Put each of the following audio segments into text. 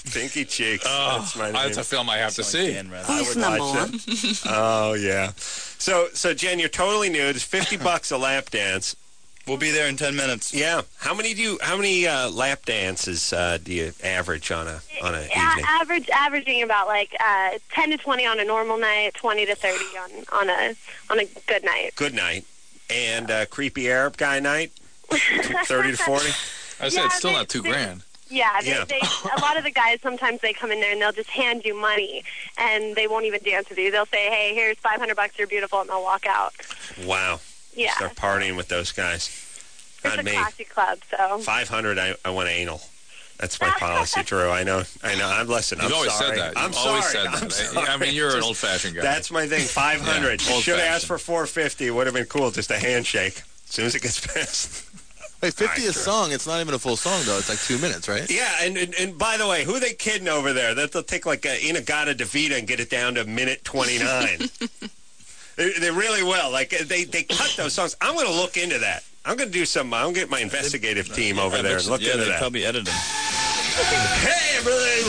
Pinky Cheeks. Oh, that's my name. that's a film I have to see. Who's number one? Oh, yeah. So, Jen, you're totally nude. It's $50 a lap dance. We'll be there in 10 minutes. Yeah. How many lap dances do you average on a evening? Averaging about 10 to 20 on a normal night, 20 to 30 on a good night. Good night. And creepy Arab guy night? 30 to 40? I said it's still not $2,000. Yeah, they a lot of the guys, sometimes they come in there and they'll just hand you money, and they won't even dance with you. They'll say, hey, here's $500, you're beautiful, and they'll walk out. Wow. Yeah. Start partying with those guys. It's a classy club, so. 500, I want anal. That's my policy, Drew. I know. Listen, I'm sorry. You've always said that. I'm always sorry. said that. I'm sorry. I mean, you're an old-fashioned guy. That's my thing, 500. Yeah, You should have asked for 450. It would have been cool, just a handshake. As soon as it gets past. Wait, 50 a song. It's not even a full song, though. It's like 2 minutes, right? Yeah, and by the way, who are they kidding over there? They'll take like Inagata Davida and get it down to minute 29. They really will. Like, they cut those songs. I'm going to look into that. I'm going to do some. I'm going to get my investigative team over there and look into that. Yeah, they probably edit them. Hey, everybody,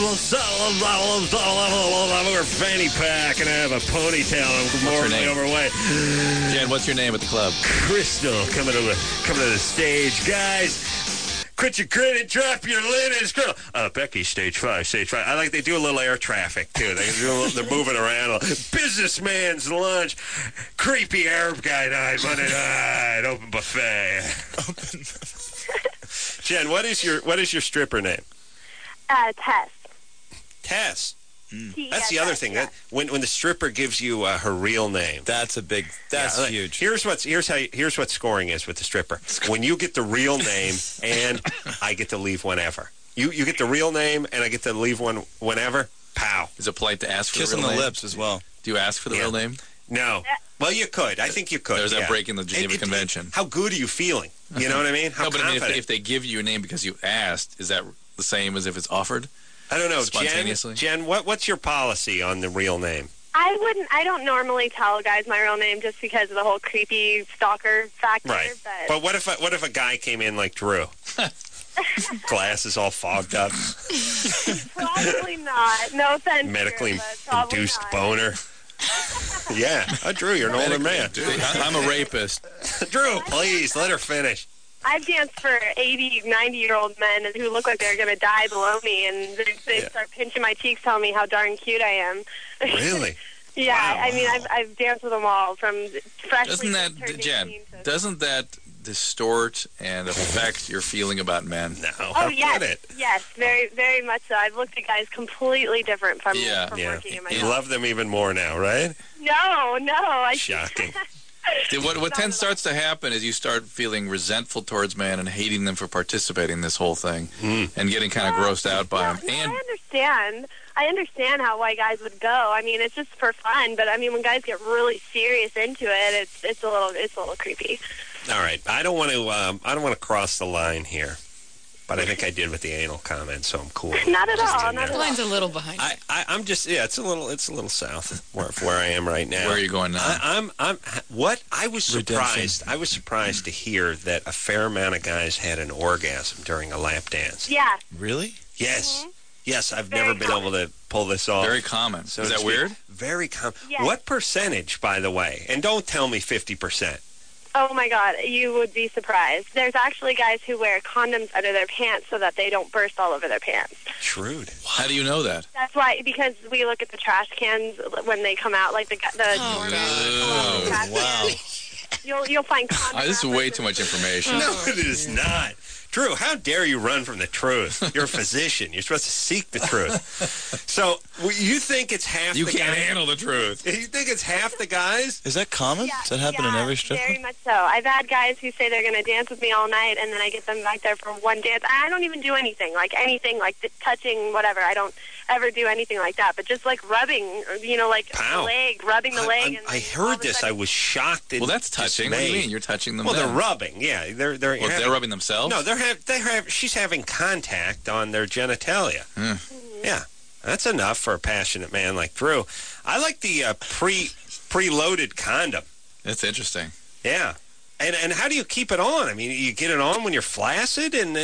we're fanny pack and I have a ponytail. I'm mortally overweight. Jen, what's your name at the club? Crystal, coming to the stage. Guys, quit your grin and drop your linens. Becky, stage 5. I like they do a little air traffic, too. They're moving around. Businessman's lunch. Creepy Arab guy night. Monday night. Open buffet. Jen, what is your stripper name? Tess. Tess. That's the other thing. Yeah. That when the stripper gives you her real name, That's huge. Here's what scoring is with the stripper. When you get the real name and I get to leave whenever. You get the real name and I get to leave one whenever. Pow. Is it polite to ask for Kiss the on real the name? lips as well. Do you ask for the real name? No. Well, you could. I think you could. There's that break in the Geneva Convention. How good are you feeling? You know what I mean? How but confident? I mean, if they give you a name because you asked, is that the same as if it's offered? I don't know. Spontaneously? Jen, what's your policy on the real name? I don't normally tell guys my real name just because of the whole creepy stalker factor. Right. But what if a guy came in like Drew? Glasses all fogged up. Probably not. No offense. Medically Drew, but induced not. boner. Yeah. Drew, you're an older man. I'm a rapist. Drew, please, let her finish. I've danced for 80, 90-year-old men who look like they're going to die below me, and they start pinching my cheeks, telling me how darn cute I am. Really? Yeah, Wow. I mean, I've danced with them all, from freshly Doesn't that, turned Jen, 18 to... doesn't that distort and affect your feeling about men? No. Oh, yes, very, very much so. I've looked at guys completely different from working in my You job. love them even more now, right? No. Shocking. What then starts to happen is you start feeling resentful towards men and hating them for participating in this whole thing and getting kind of grossed out by them. And I understand how why guys would go. I mean, it's just for fun, but I mean, when guys get really serious into it, it's a little creepy. All right, I don't want to cross the line here, but I think I did with the anal comment, so I'm cool. Not at all. The line's a little behind. I'm just it's a little south where I am right now. Where are you going now? I was surprised. I was surprised to hear that a fair amount of guys had an orgasm during a lap dance. Yeah. Really? Yes. Mm-hmm. Yes, I've never been able to pull this off. Very common. So is to that speak. weird? Very common. Yes. What percentage, by the way? And don't tell me 50%. Oh, my God. You would be surprised. There's actually guys who wear condoms under their pants so that they don't burst all over their pants. Shrewd. How do you know that? That's why, because we look at the trash cans when they come out, like the trash wow. cans. You'll find condoms. This is way too much information. No, it is not. Drew, how dare you run from the truth? You're a physician. You're supposed to seek the truth. So you think it's half You the can't guys? handle the truth. You think it's half the guys? Is that common? Does that happen in every strip Very club? much so. I've had guys who say they're going to dance with me all night, and then I get them back there for one dance. I don't even do anything like touching, whatever. I don't ever do anything like that. But just like rubbing, like Pow. the leg, rubbing the leg. I heard this. I was shocked. Well, that's touching. What do you mean? You're touching them. Well, then. they're rubbing. Yeah, they're. Well, they're rubbing themselves. No, she's having contact on their genitalia. Yeah, that's enough for a passionate man like Drew. I like the preloaded condom. That's interesting. Yeah, and how do you keep it on? I mean, you get it on when you're flaccid, and then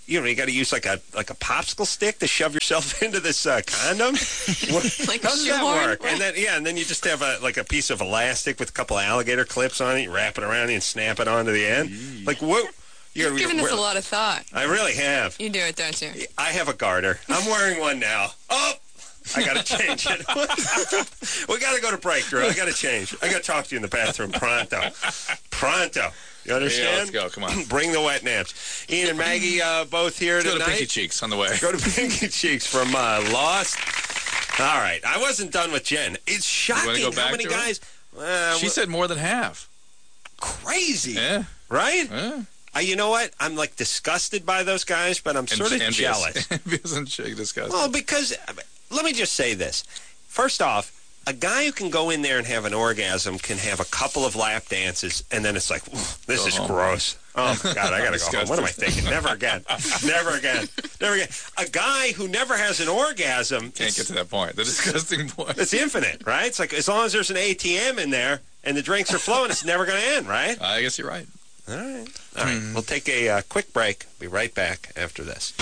you got to use like a popsicle stick to shove yourself into this condom. Like How a does that shoehorn? work? And then you just have a piece of elastic with a couple of alligator clips on it. You wrap it around you and snap it onto the end. Like what? You've given this a lot of thought. I really have. You do it, don't you? I have a garter. I'm wearing one now. Oh, I got to change it. We got to go to break, Drew. I got to change. I got to talk to you in the bathroom pronto. Pronto. You understand? Yeah, let's go. Come on. Bring the wet naps. Ian and Maggie both here Let's go tonight. to Pinky Cheeks on the way. Go to Pinky Cheeks from Lost. All right. I wasn't done with Jen. It's shocking go back how many to her? guys... She said more than half. crazy. Yeah. Right? Yeah. You know what? I'm like disgusted by those guys, but I'm sort of Envious. jealous. Envious and disgusted. Well, because let me just say this. First off, a guy who can go in there and have an orgasm can have a couple of lap dances, and then it's like, this Go is home. gross. Oh, my God, I got to go home. What am I thinking? Never again. Never again. Never again. A guy who never has an orgasm... Can't get to that point. The disgusting point. It's infinite, right? It's like as long as there's an ATM in there and the drinks are flowing, it's never going to end, right? I guess you're right. All right. All right. We'll take a quick break. Be right back after this.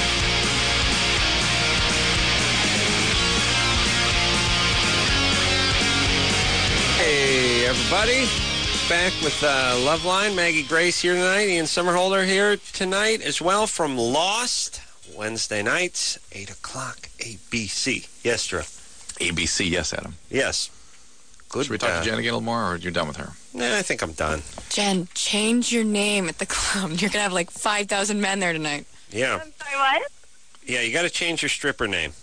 Hey, everybody. Back with Loveline. Maggie Grace here tonight. Ian Somerhalder here tonight as well from Lost. Wednesday nights, 8 o'clock, ABC. Yes, Drew. ABC, yes, Adam. Yes. Good. Should we talk to Jen again a little more, or you're done with her? Nah, I think I'm done. Jen, change your name at the club. You're going to have like 5,000 men there tonight. Yeah. I'm sorry, what? Yeah, you got to change your stripper name.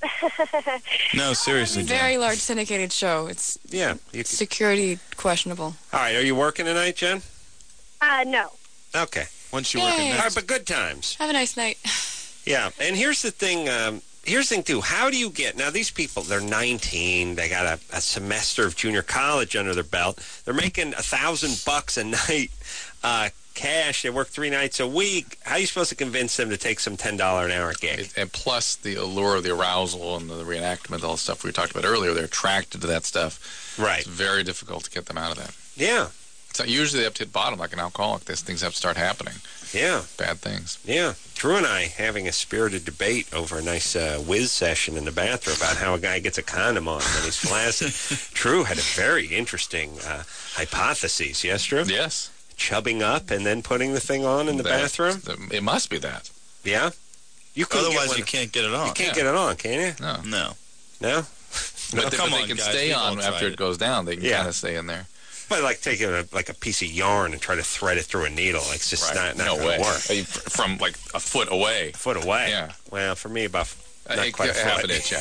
No, seriously, Jen. Very large syndicated show. It's Yeah. You security questionable. All right. Are you working tonight, Jen? No. Okay. Once you're working Yay. All right, next. but good times. Have a nice night. Yeah. And here's the thing. Here's the thing, too. How do you get... Now, these people, they're 19. They got a semester of junior college under their belt. They're making $1,000 a night cash. They work 3 nights a week. How are you supposed to convince them to take some $10 an hour gig? And plus the allure of the arousal and the reenactment, all the stuff we talked about earlier, they're attracted to that stuff. Right. It's very difficult to get them out of that. Yeah. So usually they have to hit bottom like an alcoholic. These things have to start happening. Yeah. Bad things. Yeah. Drew and I having a spirited debate over a nice whiz session in the bathroom about how a guy gets a condom on when he's flaccid. Drew had a very interesting hypothesis. Yes, Drew? Yes. Chubbing up and then putting the thing on in the bathroom? It must be that. Yeah? You couldn't get Otherwise, one- you can't get it on. You can't get it on, can you? No. No. No? But they, come but they on, can guys, stay we've on all after tried it goes down. They can Yeah. kind of stay in there. But like taking a piece of yarn and try to thread it through a needle, it's just not no going way. to work. From like a foot away. A foot away. Yeah. Well, for me, about not quite a half foot. an inch, yeah.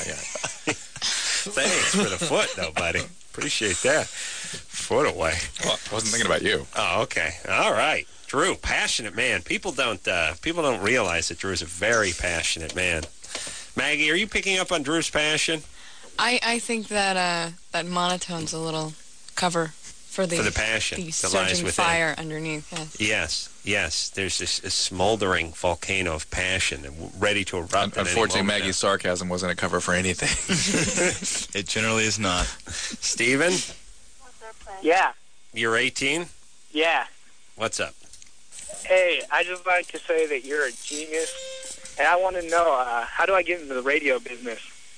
Thanks for the foot, though, buddy. Appreciate that. Foot away. Well, I wasn't thinking about you. Oh, okay. All right. Drew, passionate man. People don't realize that Drew's a very passionate man. Maggie, are you picking up on Drew's passion? I think that that monotone's a little cover for the passion the that lies surging within. fire underneath. Yes. Yes. There's this smoldering volcano of passion and ready to erupt. at any Unfortunately, moment Maggie's sarcasm wasn't a cover for anything. It generally is not. Steven, Yeah, you're 18. yeah. What's up? Hey, I just like to say that you're a genius, and I want to know how do I get into the radio business?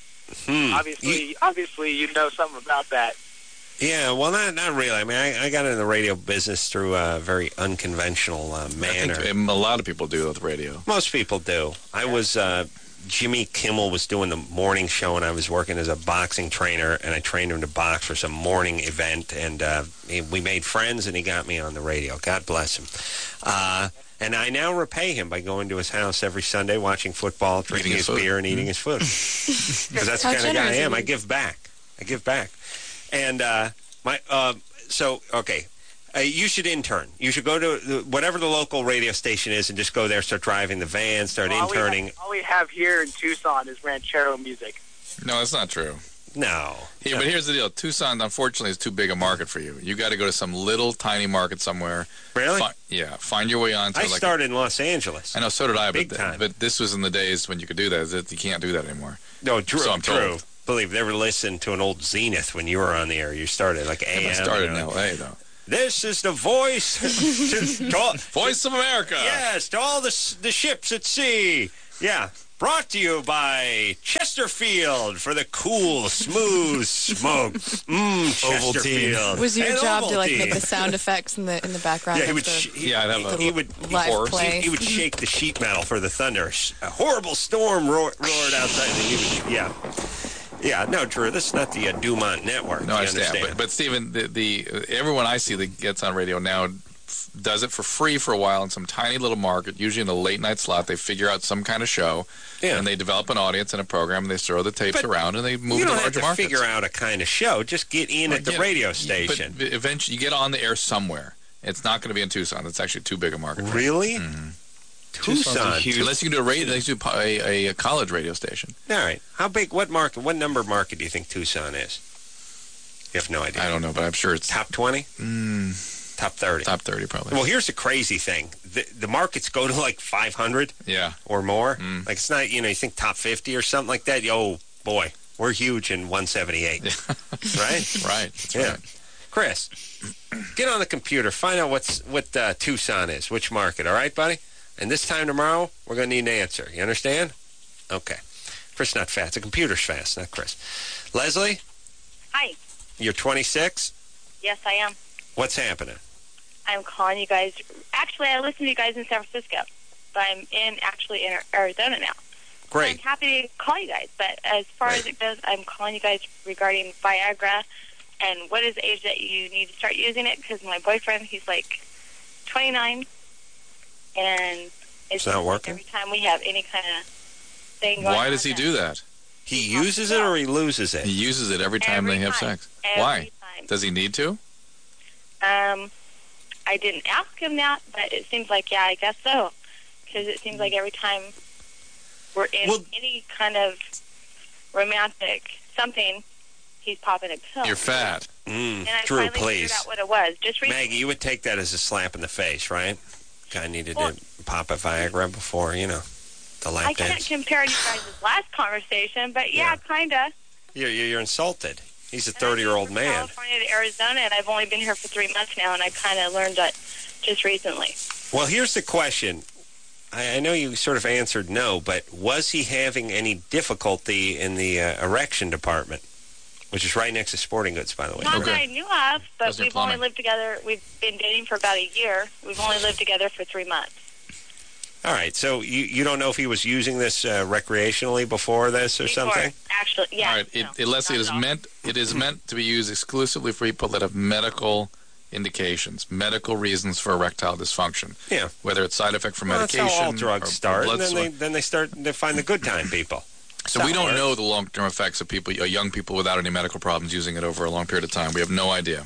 Obviously, you know something about that. Yeah, well, not really. I mean, I got into the radio business through a very unconventional manner. I think a lot of people do with radio. Most people do. I was Jimmy Kimmel was doing the morning show, and I was working as a boxing trainer, and I trained him to box for some morning event, and we made friends, and he got me on the radio. God bless him. And I now repay him by going to his house every Sunday, watching football, drinking Eating his his food. beer, and eating his food. Because that's the How kind of guy I generous am. of I you. give back. And you should intern. You should go to whatever the local radio station is and just go there, start driving the van, start interning. All we have here in Tucson is ranchero music. No, that's not true. No. Yeah, but here's the deal. Tucson, unfortunately, is too big a market for you. You got to go to some little tiny market somewhere. Really? Find your way onto I like started in Los Angeles. I know, so did I, Big time. but this was in the days when you could do that. You can't do that anymore. No, Drew. So I'm Drew. told. Believe never listened to an old Zenith when you were on the air. You started like AM. I started you know, in L.A., though. This is the voice to all, Voice of America. yes, to all the ships at sea. Yeah. Brought to you by Chesterfield for the cool, smooth smoke. Chesterfield. Was your And job to Ovaltine. make the sound effects in the background? Yeah, he of would. the Yeah, I'd have he would. live horse. play? He would shake the sheet metal for the thunder. A horrible storm roared outside. And he would, yeah. No, Drew, this is not the Dumont Network. No, I you understand. But Stephen, the everyone I see that gets on radio now does it for free for a while in some tiny little market, usually in the late night slot. They figure out some kind of show, Yeah. and they develop an audience and a program, and they throw the tapes But around, and they move you to don't have larger to markets. figure out a kind of show. Just get in at the radio station. But eventually, you get on the air somewhere. It's not going to be in Tucson. That's actually too big a market. Really? Tucson. Unless you can do a radio, unless you do a college radio station. All right. How big? What market? What number market do you think Tucson is? You have no idea. I don't know, but I'm sure it's Top 20? Top 30. top 30 probably. Well, here's the crazy thing. The markets go to like 500 Yeah. or more. Like it's not, you think top 50 or something like that. Oh, boy, we're huge in 178. Right? Right. That's Yeah. right. Chris, get on the computer. Find out what Tucson is, which market. All right, buddy? And this time tomorrow, we're going to need an answer. You understand? Okay. Chris not fast. The computer's fast, not Chris. Leslie, Hi. you're 26. Yes, I am. What's happening? I'm calling you guys. Actually, I listen to you guys in San Francisco, but I'm actually in Arizona now. I'm Great. happy to call you guys, but as far as it goes, I'm calling you guys regarding Viagra and what is the age that you need to start using it, because my boyfriend, he's like 29, and It's not working? every time we have any kind of thing going Why on, does he do that? He uses it or he loses it? He uses it every time Every they have time. sex. Every Why? time. Does he need to? I didn't ask him that, but it seems like, yeah, I guess so. Because it seems like every time we're in any kind of romantic something, he's popping a pill. You're fat. And I Drew, finally please. figured out what it was. Just recently. Maggie, you would take that as a slap in the face, right? Guy needed Well- to pop a Viagra before, the lap I can't dance. compare you guys' last conversation, but yeah, kind of. You're insulted. He's a 30-year-old From man. California to Arizona, and I've only been here for 3 months now, and I kind of learned that just recently. Well, here's the question. I know you sort of answered no, but was he having any difficulty in the erection department, which is right next to Sporting Goods, by the way? Not that I knew of, but Those are we've only plumbing. lived together. We've been dating for about a year. We've only lived together for 3 months. All right, so you don't know if he was using this recreationally before this or Before, something? Actually, yeah. All right. no, Leslie, not at all. it is meant to be used exclusively for people that have medical indications, medical reasons for erectile dysfunction. Yeah. Whether it's side effect from Well, that's medication how all drugs or start, blood and then they start to find the good time people. So we don't know the long-term effects of people, young people without any medical problems using it over a long period of time. We have no idea.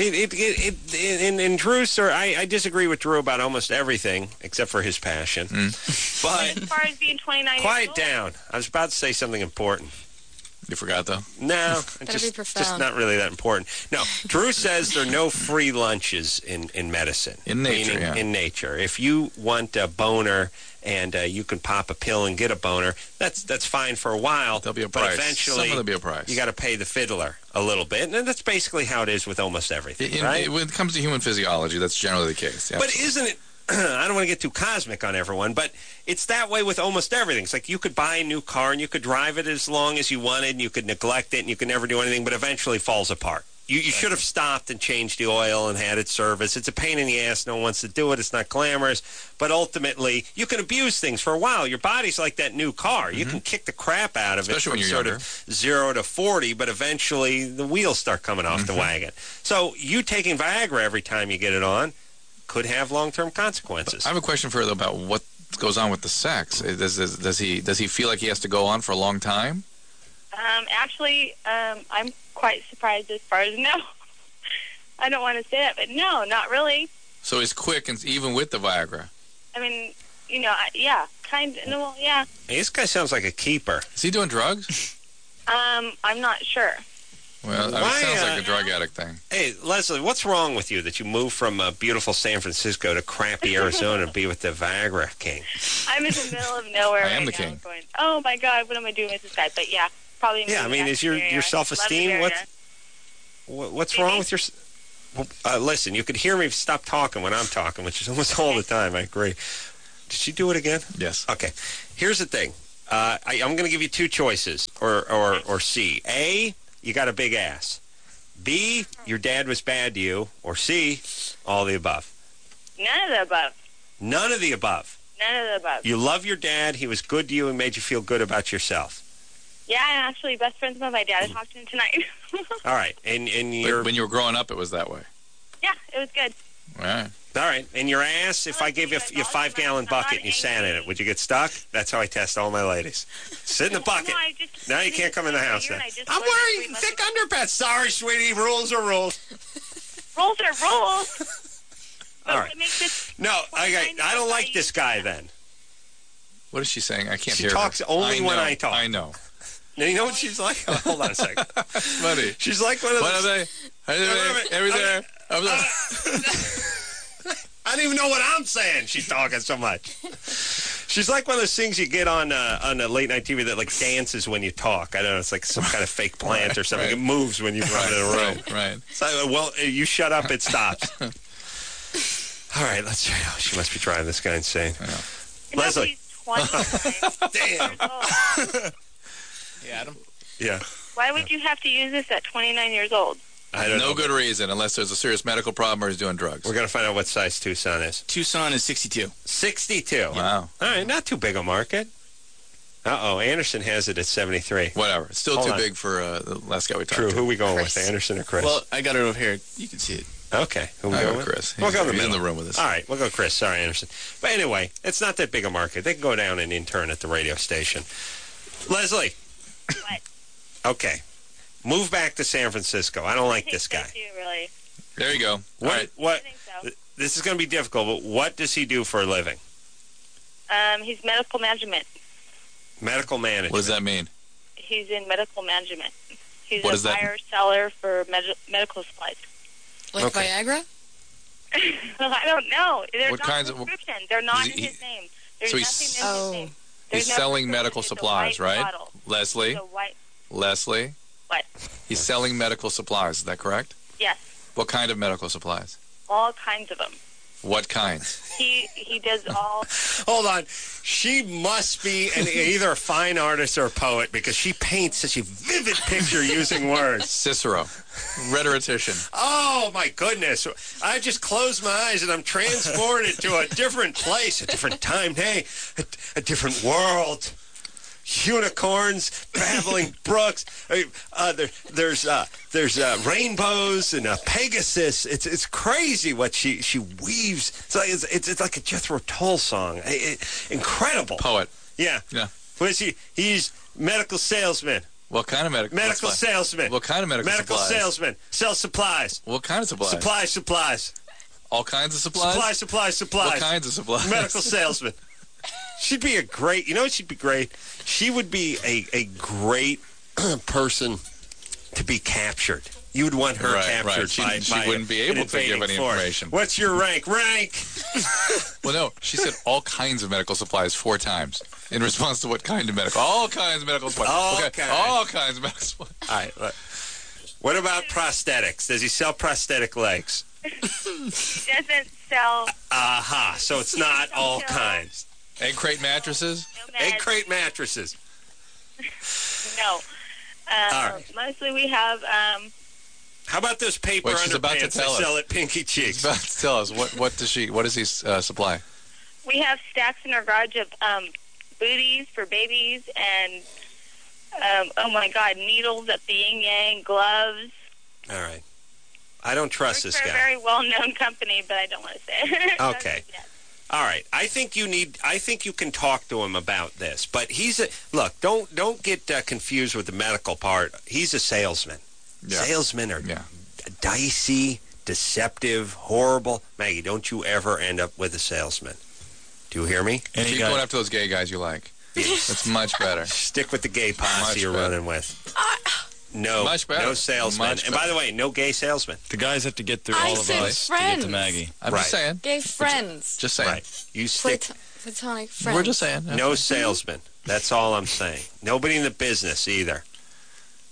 In Drew's story, I disagree with Drew about almost everything except for his passion. But As far as being 29 years quiet old, down. I was about to say something important. You forgot, though? No, be just profound. not really that important. No, Drew says there are no free lunches in medicine. In nature, Meaning yeah. in nature. If you want a boner and you can pop a pill and get a boner, that's fine for a while. There'll be a But price. eventually, Some of there'll be a price. you got to pay the fiddler a little bit. And that's basically how it is with almost everything, right? When it comes to human physiology, that's generally the case. Yeah, But absolutely. isn't it, I don't want to get too cosmic on everyone, but it's that way with almost everything. It's like you could buy a new car and you could drive it as long as you wanted and you could neglect it and you could never do anything, but eventually it falls apart. You should have stopped and changed the oil and had it serviced. It's a pain in the ass. No one wants to do it. It's not glamorous. But ultimately, you can abuse things for a while. Your body's like that new car. You can kick the crap out of Especially when it from you're sort younger. of 0 to 40, but eventually the wheels start coming off the wagon. So you taking Viagra every time you get it on could have long-term consequences. I have a question for you about what goes on with the sex. Does he feel like he has to go on for a long time? Actually, I'm quite surprised as far as no. I don't want to say that, but no, not really. So he's quick, and even with the Viagra. I mean, yeah, kind of. No, yeah. Hey, this guy sounds like a keeper. Is he doing drugs? I'm not sure. Well, it Why, sounds like a drug addict thing. Hey, Leslie, what's wrong with you that you moved from beautiful San Francisco to crappy Arizona to be with the Viagra king? I'm in the middle of nowhere I am right the now, king. going, oh my God, what am I doing with this guy? But yeah, probably. Yeah, I moving mean, back is to your the area. self-esteem Love the area. what's wrong with your? Listen, you could hear me stop talking when I'm talking, which is almost all the time. I agree. Did she do it again? Yes. Okay. Here's the thing. I'm going to give you two choices, or C. A, you got a big ass. B, your dad was bad to you. Or C, all the above. None of the above. None of the above. None of the above. You love your dad. He was good to you and made you feel good about yourself. Yeah, I'm actually best friends with my dad. I talked to him tonight. All right. And you're... When you were growing up, it was that way. Yeah, it was good. All right. All right. And your ass, if I gave you a 5-gallon bucket and you sat in it, would you get stuck? That's how I test all my ladies. Sit in the bucket. No, I just- Now you can't come in the house then. I just I'm learned wearing 3 months thick ago. underpants. Sorry, sweetie. Rules are rules. Rules are rules. All right. What makes this No, I don't like this guy then. What is she saying? I can't She hear her. talks only when I talk. I know. Now, you know what she's like? Oh, hold on a second. That's funny. She's like one of What are those... they? Every there. Over there. I don't even know what I'm saying. She's talking so much. She's like one of those things you get on the late night TV that like dances when you talk. I don't know. It's like some kind of fake plant or something. Right. It moves when you run in a room. Right. So, well, you shut up, it stops. All right, let's try. Oh, she must be driving this guy insane. Leslie. He's 29. Damn. Hey, Adam. Yeah. Why would you have to use this at 29 years old? I don't know. No good reason unless there's a serious medical problem or he's doing drugs. We're going to find out what size Tucson is. Tucson is 62. 62. Wow. All right, not too big a market. Uh-oh, Anderson has it at 73. Whatever. It's still Hold too on. big for the last guy we talked True. to. Who are we going Chris. with, Anderson or Chris? Well, I got it over here. You can see it. Okay. Who we I'll going go with? Chris. We'll go in the He's in middle. the room with us. All right, we'll go Chris. Sorry, Anderson. But anyway, it's not that big a market. They can go down and intern at the radio station. Leslie. What? Okay. Move back to San Francisco. I don't like this guy. I do, really. There you go. All What? right. What? I think so. This is going to be difficult, but what does he do for a living? He's medical management. Medical management. What does that mean? He's in medical management. He's What a is that? buyer seller for medical supplies. Like Okay. Viagra? I don't know. They're What not kinds of- prescription. They're not Is in he- his name. There's so nothing he's- in Oh. his name. He's There's no selling prescription. medical It's a supplies, white right? bottle. Leslie? It's a white. Leslie? What? He's selling medical supplies. Is that correct? Yes. What kind of medical supplies? All kinds of them. What kinds? He does all. Hold on. She must be either a fine artist or a poet because she paints such a vivid picture using words. Cicero. Rhetorician. Oh, my goodness. I just close my eyes and I'm transported to a different place, a different time, hey, a different world. Unicorns, babbling brooks. There's rainbows and a Pegasus. It's crazy what she weaves. It's like a Jethro Tull song. Incredible. Poet. Yeah. Yeah. What is he? He's medical salesman. What kind of medical supplies? Salesman. What kind of medical supplies? Salesman. Sells supplies. What kind of supplies? Supplies. All kinds of supplies? Supplies. What kinds of supplies? Medical salesman. She'd be a great, you know what she'd be great? She would be a great person to be captured. You would want her Right, captured right. She by wouldn't be able an to give invading any force. information. What's your rank? Well, no. She said all kinds of medical supplies 4 times in response to what kind of medical? All kinds of medical supplies. All Okay. kinds. All kinds of medical supplies. All right. What about prosthetics? Does he sell prosthetic legs? He doesn't sell. Aha. So it's not all kinds. Egg crate mattresses? No Egg meds. crate mattresses. No. All right. Mostly we have. How about those paper Wait, she's about to underpants they tell us. sell at Pinky Cheeks? She's about to tell us. What does he supply? We have stacks in our garage of booties for babies and, oh my God, needles at the Yin Yang, gloves. All right. I don't trust Works this for a guy. very well-known company, but I don't want to say it. Okay. All right. I think you can talk to him about this. But look, don't get confused with the medical part. He's a salesman. Yeah. Salesmen are Yeah. dicey, deceptive, horrible. Maggie, don't you ever end up with a salesman. Do you hear me? Keep going after those gay guys you like. It's much better. Stick with the gay posse Much you're better. running with. No, Much better. no salesman. Much And by better. the way, no gay salesman. The guys have to get through I all of said us to get friends. to Maggie. I'm Right. just saying. Gay friends. Just saying. Right. You stick. Platonic friends. We're just saying. No salesman. That's all I'm saying. Nobody in the business either.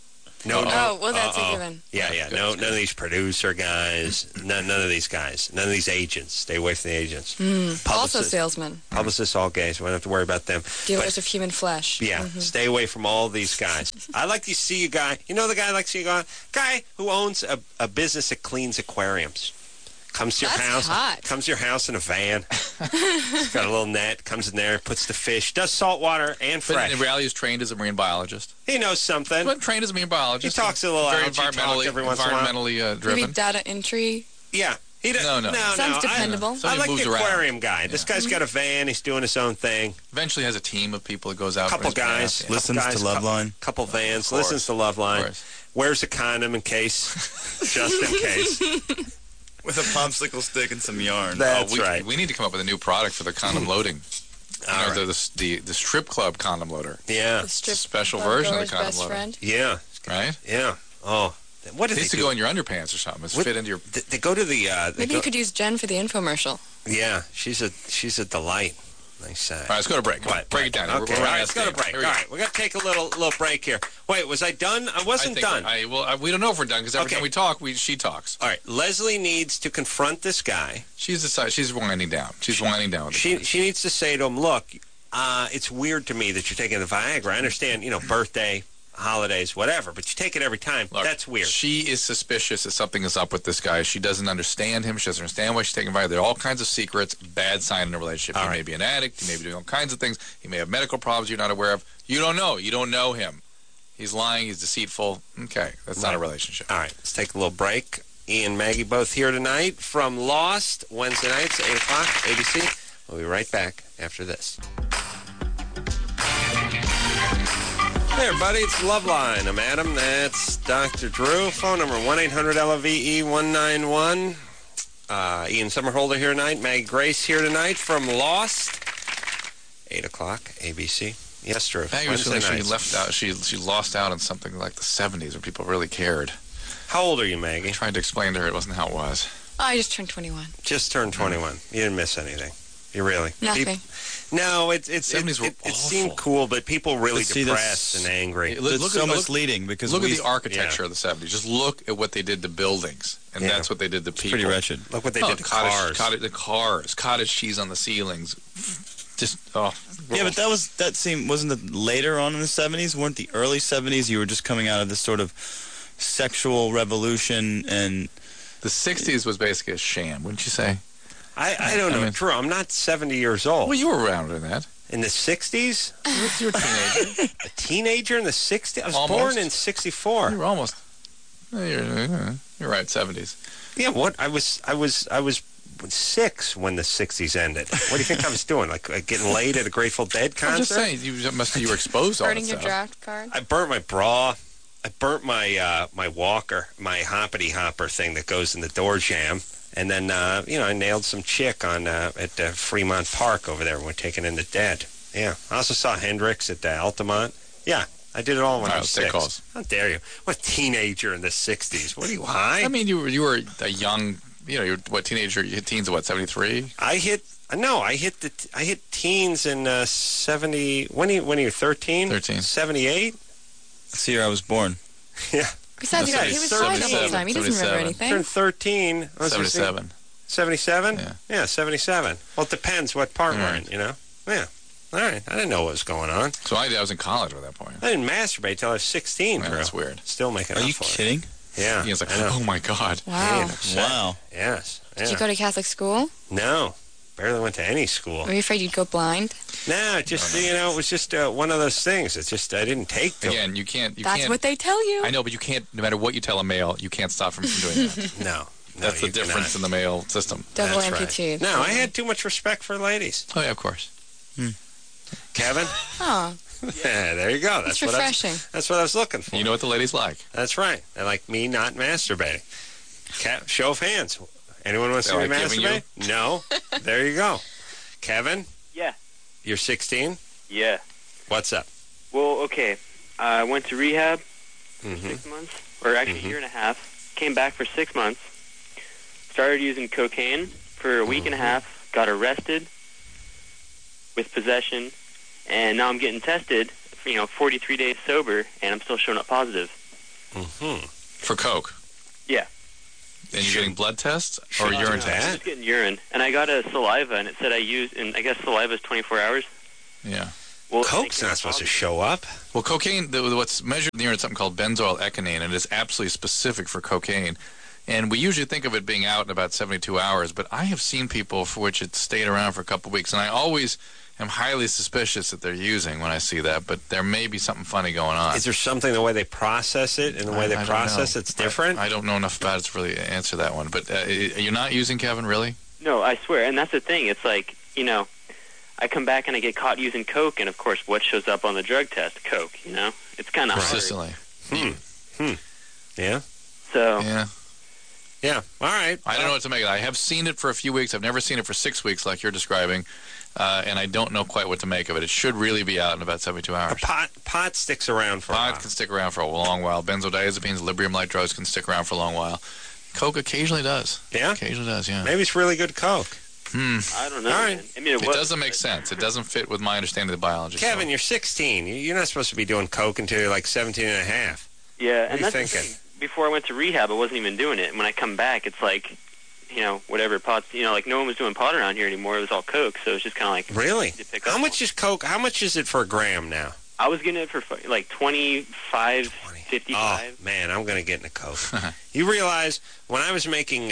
No. Oh, well, that's a given. Yeah. Good, None of these producer guys. None of these guys. None of these agents. Stay away from the agents. Also salesmen. Publicists, all gays. We don't have to worry about them. Dealers of human flesh. Yeah, stay away from all these guys. I like to see a guy. You know the guy I like to see a guy who owns a business that cleans aquariums. Comes to your That's house. hot. Comes to your house in a van. He's got a little net. Comes in there, puts the fish. Does saltwater and But fresh. in reality, he's trained as a marine biologist. He knows something. But trained as a marine biologist. He talks a little very algae talk every once in a while. environmentally Maybe driven. data entry. Yeah. He does. No. Sounds dependable. I Somebody like moves the around. aquarium guy. This guy's got a van. He's doing his own thing. Eventually has a team of people that goes out. Couple for his guys. path. Listens to Loveline. Couple vans. Of course. Listens to Loveline. Of course. Wears a condom in case. Just in case. With a popsicle stick and some yarn. That's right. We need to come up with a new product for the condom loading. All right. The strip club condom loader. Yeah. The strip Special club version of the goer's condom best loader. friend. Yeah. Right? Yeah. Oh. What It did needs they to do? go in your underpants or something. It's What- fit into your... They go to the. Maybe you could use Jen for the infomercial. Yeah, she's a delight. Nice. All right, let's go to break. Come on, What? break it down. Okay. We're All running right, out let's of go to steam. break. Here All we go. right, we're gonna take a little break here. Wait, was I done? I wasn't done. We don't know if we're done because every Okay. time we talk, she talks. All right, Leslie needs to confront this guy. She's winding down. She's winding down. With She the she needs to say to him, look, it's weird to me that you're taking the Viagra. I understand, birthday, holidays, whatever, but you take it every time. Look, That's weird. She is suspicious that something is up with this guy. She doesn't understand him. She doesn't understand why she's taking Viagra. There are all kinds of secrets. Bad sign in a relationship. All He right. may be an addict. He may be doing all kinds of things. He may have medical problems you're not aware of. You don't know. You don't know him. He's lying. He's deceitful. Okay, that's not a relationship. All right, let's take a little break. Ian and Maggie both here tonight from Lost, Wednesday nights, 8 o'clock, ABC. We'll be right back after this. Hey, everybody, it's Loveline. I'm Adam. That's Dr. Drew. Phone number 1-800-LOVE-191. Ian Somerhalder here tonight. Maggie Grace here tonight from Lost. 8 o'clock, ABC. Yes, Drew. Maggie was feeling Wednesday she nights. left out. She lost out on something like the 70s where people really cared. How old are you, Maggie? I tried to explain to her it wasn't how it was. Oh, I just turned 21. Just turned 21. You didn't miss anything. You really? Nothing. No, it 70s were seemed awful. cool, but people really But see, depressed that's- and angry. It's so misleading because Look at we... the architecture of the 70s. Just look at what they did to buildings, and Yeah. that's what they did to people. Pretty wretched. Look what they Oh, did to cars. cottage cheese on the ceilings. Just Yeah, but wasn't it later on in the 70s? Weren't the early 70s you were just coming out of this sort of sexual revolution and... the 60s was basically a sham, wouldn't you say? I don't know, I mean- Drew. I'm not 70 years old. Well, you were around in that. In the 60s? You were a teenager. A teenager in the 60s? I was Almost. born in 64. You were almost. You're right, 70s. Yeah, what? I was 6 when the 60s ended. What do you think I was doing? Like getting laid at a Grateful Dead concert? I'm just saying, you were exposed to all that Burning your stuff. draft card. I burnt my bra. I burnt my my walker, my hoppity hopper thing that goes in the door jamb. And then, I nailed some chick on at Fremont Park over there when we're taking in the dead. Yeah. I also saw Hendrix at Altamont. Yeah. I did it all when All I right, was let's take 6. calls. How dare you? What teenager in the 60s? What are you, high? I mean, you were a young, you were what, teenager? You hit teens at what, 73? I hit teens in 70. When are you 13? 13. 78? That's the year I was born. Yeah. Besides, No, he was high the whole 77, time. He doesn't remember 77. anything. Turned 13. 77. 77? Yeah. 77. Well, it depends what part we're in, Yeah. All right. I didn't know what was going on. So I was in college at that point. I didn't masturbate till I was 16, Man, Drew. that's weird. Still making Are up you for kidding? it. Yeah. He was like, I know. oh my God. Wow. Man, upset. Wow. Yes. Did Yeah. you go to Catholic school? No. Barely went to any school. Were you afraid you'd go blind? No, it just, it was just one of those things. It's just, I didn't take to it. Again, you can't. That's what they tell you. I know, but you can't, no matter what you tell a male, you can't stop him from doing that. No. That's the difference in the male system. Double That's right. amputee. No, I had too much respect for ladies. Oh, yeah, of course. Kevin? Oh, Yeah, there you go. it's refreshing. That's what I was looking for. You know what the ladies like. That's right. They like me not masturbating. Show of hands. Anyone wants They to see me like giving masturbate? No. There you go. Kevin? Yeah. You're 16? Yeah. What's up? Well, okay. I went to rehab Mm-hmm. 6 months, or actually a year and a half. Came back for 6 months. Started using cocaine for a week and a half. Got arrested with possession, and now I'm getting tested. 43 days sober, and I'm still showing up positive. For coke. Yeah. And you're getting blood tests or urine I was tests? just getting urine, and I got a saliva, and it said and I guess saliva is 24 hours. Yeah. Well, Coke's not supposed to show up. Well, cocaine, what's measured in the urine is something called benzoyl echinine, and it is absolutely specific for cocaine. And we usually think of it being out in about 72 hours, but I have seen people for which it's stayed around for a couple of weeks, and I always am highly suspicious that they're using when I see that, but there may be something funny going on. Is there something, the way they process it and the way they I don't process know. it's different? I don't know enough about it to really answer that one, but you're not using, Kevin, really? No, I swear, and that's the thing. It's like, I come back and I get caught using coke, and of course, what shows up on the drug test? Coke, It's kind of hard. Consistently. Yeah? So, Yeah. Yeah. All right. I don't know what to make of it. I have seen it for a few weeks. I've never seen it for 6 weeks like you're describing, and I don't know quite what to make of it. It should really be out in about 72 hours. Pot sticks around for a while. Pot can stick around for a long while. Benzodiazepines, Librium-like drugs can stick around for a long while. Coke occasionally does. Yeah? Occasionally does, yeah. Maybe it's really good Coke. I don't know. All right. Man. I mean, It doesn't make sense. It doesn't fit with my understanding of the biology. Kevin, you're 16. You're not supposed to be doing Coke until you're like 17 and a half. Yeah, What are and you that's the thinking? thing. Before I went to rehab, I wasn't even doing it. And when I come back, it's like, whatever pots, like no one was doing pot around here anymore. It was all Coke, so it's just kind of like... Really? to pick How up much is Coke? How much is it for a gram now? I was getting it for like 25, 55. Oh, man, I'm going to get into Coke. You realize when I was making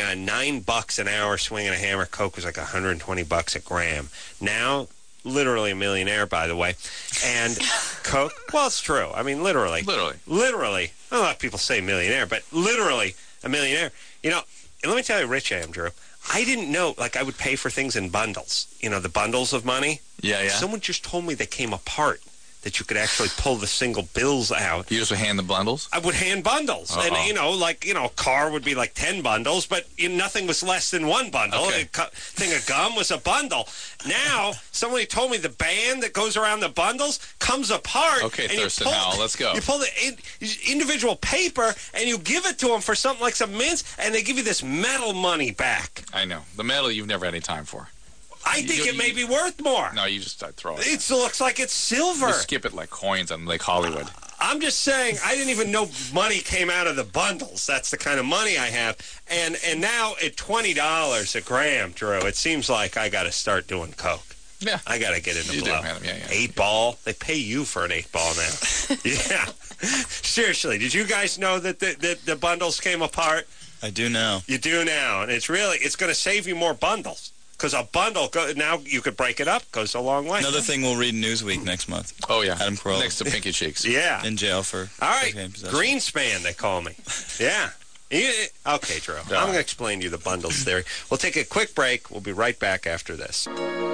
$9 an hour swinging a hammer, Coke was like $120 a gram. Now, literally a millionaire, by the way. And Coke, well, it's true. I mean, literally. Literally. A lot of people say millionaire, but literally a millionaire. And let me tell you how rich I am, Drew. I didn't know, I would pay for things in bundles. The bundles of money. Yeah. Someone just told me they came apart, that you could actually pull the single bills out. You just would hand the bundles? I would hand bundles. Uh-oh. And, a car would be like 10 bundles, but nothing was less than one bundle. Okay. A thing of gum was a bundle. Now, somebody told me the band that goes around the bundles comes apart. Okay, and Thurston Howell, let's go. You pull the individual paper, and you give it to them for something like some mints, and they give you this metal money back. I know. The metal you've never had any time for. I think it may be worth more. No, you just start throwing it. It looks like it's silver. You skip it like coins on Lake Hollywood. I'm just saying, I didn't even know money came out of the bundles. That's the kind of money I have. And now at $20 a gram, Drew, it seems like I got to start doing Coke. Yeah. I got to get in the You do, blow. man. Yeah. 8-ball. They pay you for an 8-ball now. Yeah. Seriously, did you guys know that the bundles came apart? I do now. You do now. And it's going to save you more bundles. Because a bundle, now you could break it up, goes a long way. Another thing we'll read in Newsweek next month. Oh, yeah. Adam Carolla. Next to Pinky Cheeks. Yeah. In jail for All right. cocaine possession. Greenspan, they call me. Yeah. Okay, Drew. I'm going to explain to you the bundles theory. We'll take a quick break. We'll be right back after this.